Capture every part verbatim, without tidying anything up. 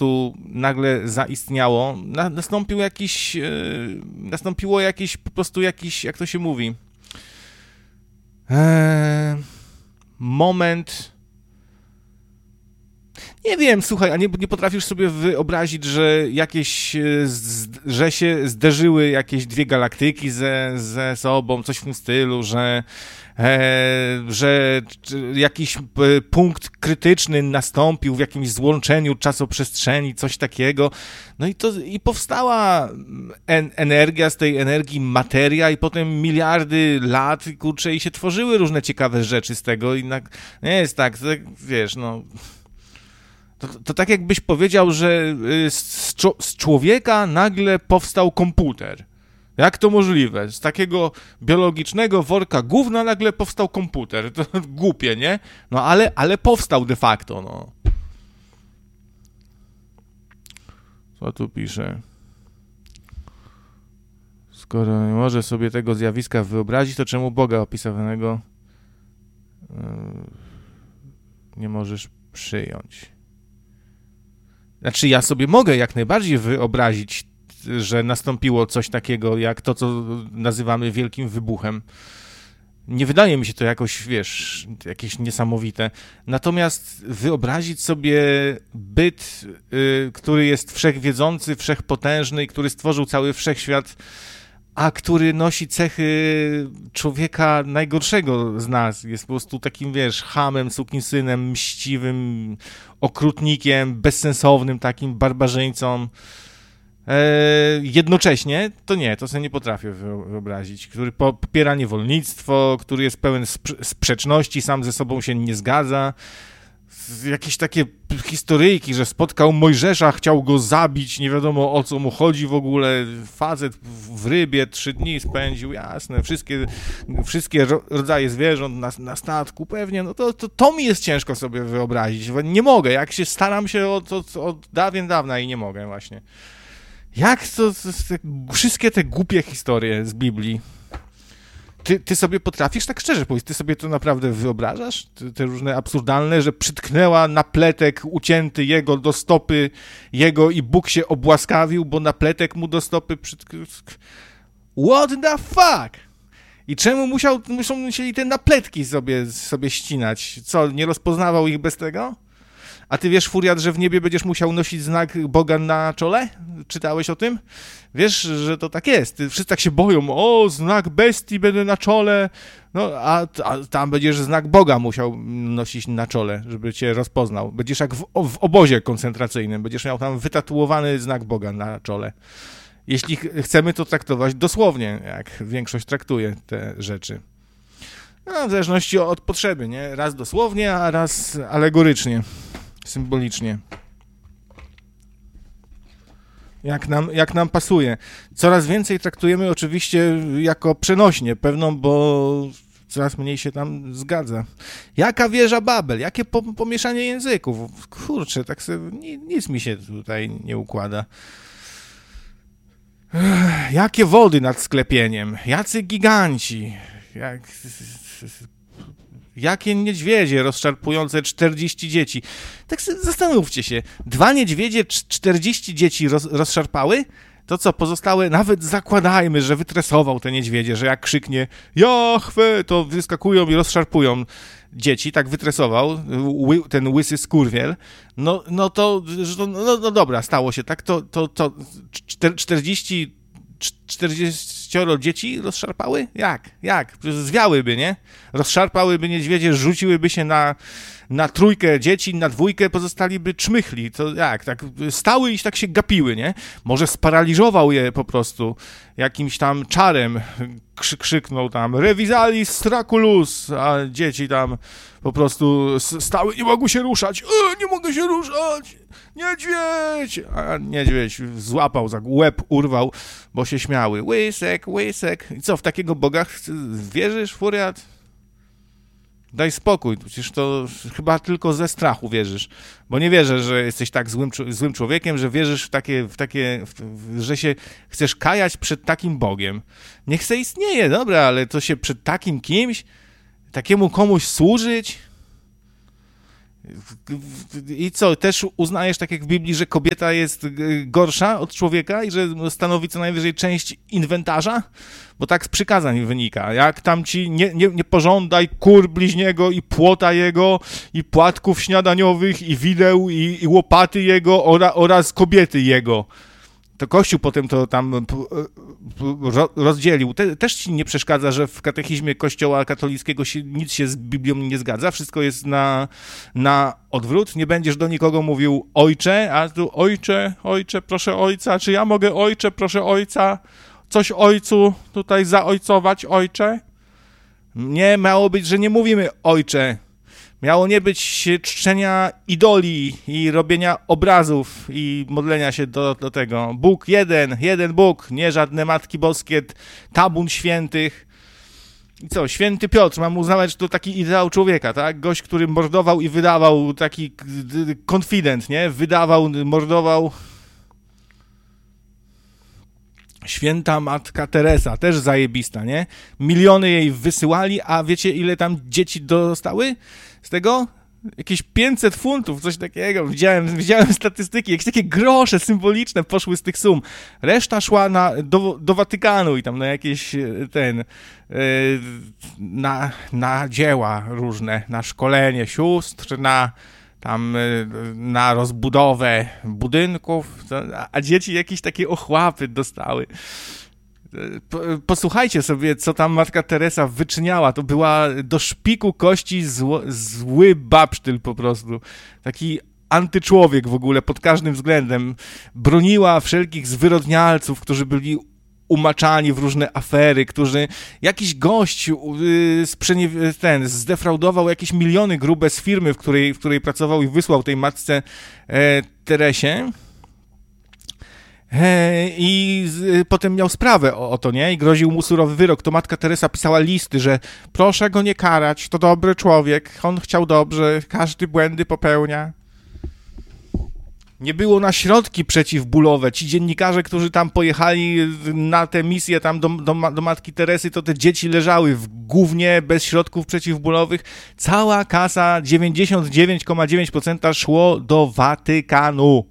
prostu nagle zaistniało, na, nastąpił jakiś, e, nastąpiło jakiś, po prostu jakiś, jak to się mówi, e, moment, nie wiem, słuchaj, a nie, nie potrafisz sobie wyobrazić, że jakieś, z, że się zderzyły jakieś dwie galaktyki ze, ze sobą, coś w tym stylu, że E, że jakiś punkt krytyczny nastąpił w jakimś złączeniu czasoprzestrzeni, coś takiego. No i to i powstała en, energia, z tej energii materia i potem miliardy lat, kurczę, i się tworzyły różne ciekawe rzeczy z tego i na, nie jest tak, to, wiesz, no... To, to tak jakbyś powiedział, że z, z człowieka nagle powstał komputer. Jak to możliwe? Z takiego biologicznego worka gówna nagle powstał komputer. To głupie, nie? No ale, ale powstał de facto, no. Co tu pisze? Skoro nie może sobie tego zjawiska wyobrazić, to czemu Boga opisanego yy, nie możesz przyjąć? Znaczy ja sobie mogę jak najbardziej wyobrazić, że nastąpiło coś takiego, jak to, co nazywamy wielkim wybuchem. Nie wydaje mi się to jakoś, wiesz, jakieś niesamowite. Natomiast wyobrazić sobie byt, y, który jest wszechwiedzący, wszechpotężny, który stworzył cały wszechświat, a który nosi cechy człowieka najgorszego z nas. Jest po prostu takim, wiesz, chamem, sukinsynem, mściwym, okrutnikiem, bezsensownym takim barbarzyńcą. Eee, jednocześnie, to nie, to sobie nie potrafię wyobrazić, który popiera niewolnictwo, który jest pełen sprze- sprzeczności, sam ze sobą się nie zgadza, jakieś takie historyjki, że spotkał Mojżesza, chciał go zabić, nie wiadomo o co mu chodzi w ogóle, facet w rybie trzy dni spędził, jasne, wszystkie, wszystkie rodzaje zwierząt na, na statku, pewnie, no to, to, to mi jest ciężko sobie wyobrazić, nie mogę, jak się staram się od, od, od dawien dawna i nie mogę właśnie. Jak to, to, to, wszystkie te głupie historie z Biblii, ty, ty sobie potrafisz, tak szczerze powiedzieć, ty sobie to naprawdę wyobrażasz? Te, te różne absurdalne, że przytknęła napletek ucięty jego do stopy jego i Bóg się obłaskawił, bo napletek mu do stopy przytknął. What the fuck? I czemu musiał, muszą musieli te napletki sobie, sobie ścinać? Co, nie rozpoznawał ich bez tego? A ty wiesz, Furiat, że w niebie będziesz musiał nosić znak Boga na czole? Czytałeś o tym? Wiesz, że to tak jest. Wszyscy tak się boją. O, znak bestii będę na czole. No, a, a tam będziesz znak Boga musiał nosić na czole, żeby cię rozpoznał. Będziesz jak w, w obozie koncentracyjnym. Będziesz miał tam wytatuowany znak Boga na czole. Jeśli ch- chcemy to traktować dosłownie, jak większość traktuje te rzeczy. No, w zależności od potrzeby, nie? Raz dosłownie, a raz alegorycznie. Symbolicznie. Jak nam, jak nam pasuje. Coraz więcej traktujemy oczywiście jako przenośnie pewną, bo coraz mniej się tam zgadza. Jaka wieża Babel? Jakie po, pomieszanie języków? Kurczę, tak sobie, nic mi się tutaj nie układa. Ech, jakie wody nad sklepieniem? Jacy giganci? Jak... Jakie niedźwiedzie rozszarpujące czterdzieści dzieci. Tak sobie zastanówcie się. Dwa niedźwiedzie czterdzieści dzieci roz, rozszarpały? To co, pozostałe, nawet zakładajmy, że wytresował te niedźwiedzie, że jak krzyknie Jahwe, to wyskakują i rozszarpują dzieci, tak wytresował ły, ten łysy skurwiel. No, no to, no, no dobra, stało się tak, to, to, to czterdzieści czterdzieścioro dzieci rozszarpały? Jak? Jak? Zwiałyby, nie? Rozszarpałyby niedźwiedzie, rzuciłyby się na, na trójkę dzieci, na dwójkę pozostaliby czmychli. To jak? Tak stały i tak się gapiły, nie? Może sparaliżował je po prostu jakimś tam czarem. Krzy, krzyknął tam Revisalis Straculus, a dzieci tam po prostu stały, nie mogły się ruszać. E, nie mogę się ruszać! Niedźwiedź! A niedźwiedź złapał, za łeb urwał, bo się śmiały. Łysek, łysek. I co, w takiego Boga wierzysz, Furiat? Daj spokój, przecież to chyba tylko ze strachu wierzysz, bo nie wierzę, że jesteś tak złym, złym człowiekiem, że wierzysz w takie, w takie w, że się chcesz kajać przed takim Bogiem. Niech se istnieje, dobra, ale to się przed takim kimś, takiemu komuś służyć? I co, też uznajesz, tak jak w Biblii, że kobieta jest gorsza od człowieka i że stanowi co najwyżej część inwentarza? Bo tak z przykazań wynika. Jak tam ci nie, nie, nie pożądaj kur bliźniego i płota jego, i płatków śniadaniowych, i wideł, i, i łopaty jego ora, oraz kobiety jego. To Kościół potem to tam rozdzielił. Te, też ci nie przeszkadza, że w katechizmie Kościoła katolickiego się, nic się z Biblią nie zgadza, wszystko jest na, na odwrót. Nie będziesz do nikogo mówił ojcze, a tu ojcze, ojcze, proszę ojca, czy ja mogę ojcze, proszę ojca, coś ojcu tutaj zaojcować, ojcze? Nie, miało być, że nie mówimy ojcze. Miało nie być czczenia idoli i robienia obrazów i modlenia się do, do tego. Bóg jeden, jeden Bóg, nie żadne Matki Boskie, tabun świętych. I co, święty Piotr, mam uznawać, że to taki ideał człowieka, tak? Gość, który mordował i wydawał, taki konfident, nie? Wydawał, mordował. Święta Matka Teresa, też zajebista, nie? Miliony jej wysyłali, a wiecie, ile tam dzieci dostały z tego? Jakieś pięćset funtów, coś takiego. Widziałem, widziałem statystyki, jakieś takie grosze symboliczne poszły z tych sum. Reszta szła na, do, do Watykanu i tam na jakieś ten, yy, na, na dzieła różne, na szkolenie sióstr, na tam na rozbudowę budynków, a dzieci jakieś takie ochłapy dostały. Posłuchajcie sobie, co tam Matka Teresa wyczyniała. To była do szpiku kości zło, zły babsztyl po prostu. Taki antyczłowiek w ogóle pod każdym względem. Broniła wszelkich zwyrodnialców, którzy byli umaczani w różne afery, którzy... Jakiś gość yy, sprzeniew- ten, zdefraudował jakieś miliony grube z firmy, w której, w której pracował i wysłał tej matce e, Teresie. E, I z, potem miał sprawę o, o to, nie? I groził mu surowy wyrok. To Matka Teresa pisała listy, że proszę go nie karać, to dobry człowiek, on chciał dobrze, każdy błędy popełnia. Nie było na środki przeciwbólowe. Ci dziennikarze, którzy tam pojechali na tę misję tam do, do, do Matki Teresy, to te dzieci leżały w gównie bez środków przeciwbólowych. Cała kasa, dziewięćdziesiąt dziewięć przecinek dziewięć procent szło do Watykanu.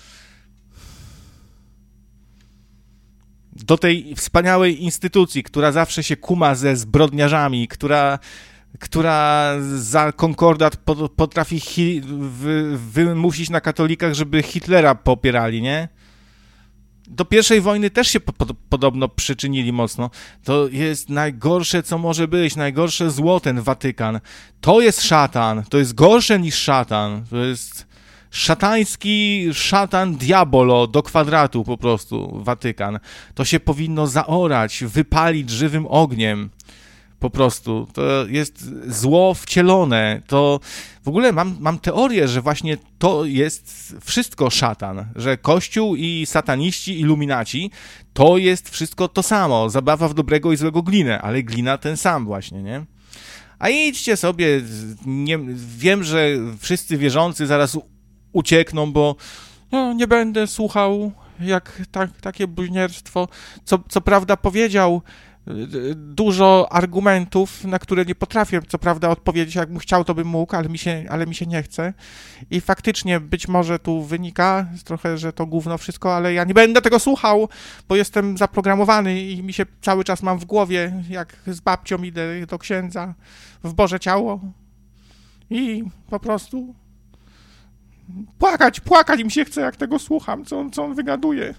Do tej wspaniałej instytucji, która zawsze się kuma ze zbrodniarzami, która... która za konkordat potrafi hi- wy- wymusić na katolikach, żeby Hitlera popierali, nie? Do pierwszej wojny też się po- po- podobno przyczynili mocno. To jest najgorsze, co może być, najgorsze zło ten Watykan. To jest szatan, to jest gorsze niż szatan, to jest szatański szatan diabolo do kwadratu po prostu, Watykan. To się powinno zaorać, wypalić żywym ogniem. Po prostu, to jest zło wcielone, to w ogóle mam, mam teorię, że właśnie to jest wszystko szatan, że Kościół i sataniści, iluminaci, to jest wszystko to samo, zabawa w dobrego i złego glinę, ale glina ten sam właśnie, nie? A idźcie sobie, nie, wiem, że wszyscy wierzący zaraz uciekną, bo no, nie będę słuchał, jak tak, takie bluźnierstwo, co, co prawda powiedział dużo argumentów, na które nie potrafię co prawda odpowiedzieć, jakbym chciał, to bym mógł, ale mi się, ale mi się nie chce. I faktycznie być może tu wynika trochę, że to gówno wszystko, ale ja nie będę tego słuchał, bo jestem zaprogramowany i mi się cały czas mam w głowie, jak z babcią idę do księdza w Boże Ciało i po prostu płakać, płakać mi się chce, jak tego słucham, co on, co on wygaduje.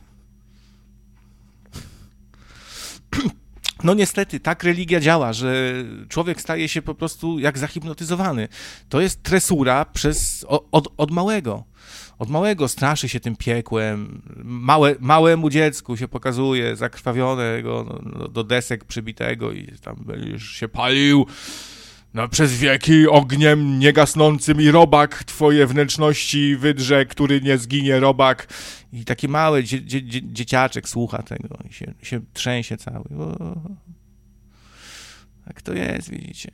No niestety, tak religia działa, że człowiek staje się po prostu jak zahipnotyzowany. To jest tresura przez, od, od małego. Od małego straszy się tym piekłem. Małe, małemu dziecku się pokazuje zakrwawionego no, do desek przybitego i tam będziesz się palił no, przez wieki ogniem niegasnącym i robak twoje wnętrzności wydrze, który nie zginie, robak. I taki mały dzie, dzie, dzie, dzieciaczek słucha tego i się, się trzęsie cały. O, tak to jest, widzicie.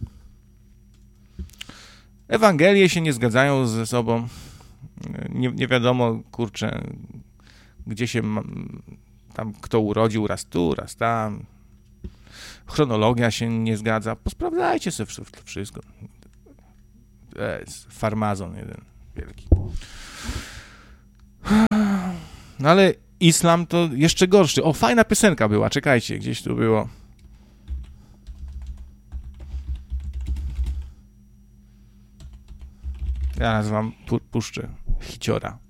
Ewangelie się nie zgadzają ze sobą. Nie, nie wiadomo, kurczę, gdzie się ma, tam kto urodził, raz tu, raz tam. Chronologia się nie zgadza. Posprawdzajcie sobie to wszystko. jest farmazon jeden wielki. No ale islam to jeszcze gorszy. O, fajna piosenka była, czekajcie, gdzieś tu było. Ja wam pu- puszczę hiciora.